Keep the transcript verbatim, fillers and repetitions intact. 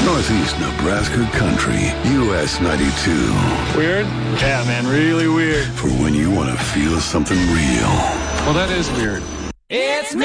Northeast Nebraska Country, U S ninety-two. Weird? Yeah, man, really weird. For when you want to feel something real. Well, that is weird. It's